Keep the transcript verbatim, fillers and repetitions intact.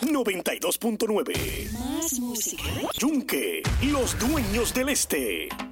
noventa y dos punto nueve. Más música. Yunque, los dueños del este.